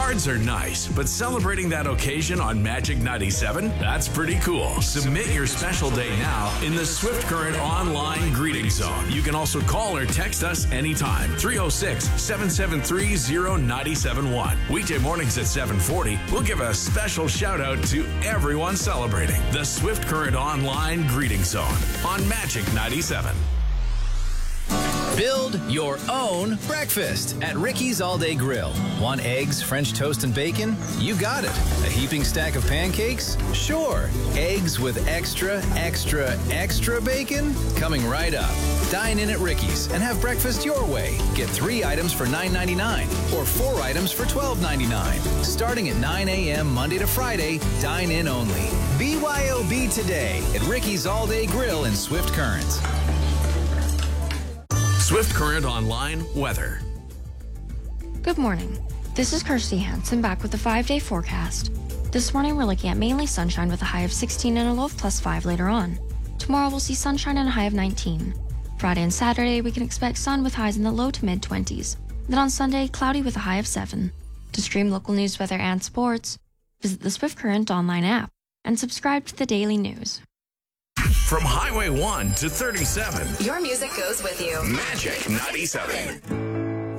Cards are nice, but celebrating that occasion on Magic 97, that's pretty cool. Submit your special day now in the Swift Current online greeting zone. You can also call or text us anytime. 306-773-0971. Weekday mornings at 7:40, we'll give a special shout out to everyone celebrating the Swift Current online greeting zone on Magic 97. Build your own breakfast at Ricky's All Day Grill. Want eggs, French toast, and bacon? You got it. A heaping stack of pancakes? Sure. Eggs with extra bacon? Coming right up. Dine in at Ricky's and have breakfast your way. Get 3 items for $9.99 or 4 items for $12.99. Starting at 9 a.m. Monday to Friday, dine in only. BYOB today at Ricky's All Day Grill in Swift Current. Swift Current Online weather. Good morning. This is Kirsty Hansen back with the 5-day forecast. This morning we're looking at mainly sunshine with a high of 16 and a low of +5 later on. Tomorrow we'll see sunshine and a high of 19. Friday and Saturday we can expect sun with highs in the low to mid-20s. Then on Sunday, cloudy with a high of 7. To stream local news, weather, and sports, visit the Swift Current online app and subscribe to the daily news. From Highway 1 to 37. Your music goes with you. Magic 97.